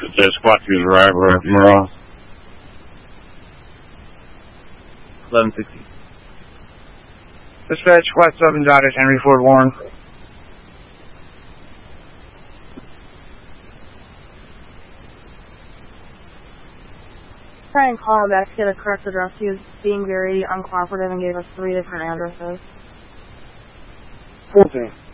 says squad 2 driver at Morales. 1160. Dispatch, squad 7 dotted, Henry Ford Warren. Try and call back to get a correct address. He was being very uncooperative and gave us 3 different addresses. 14.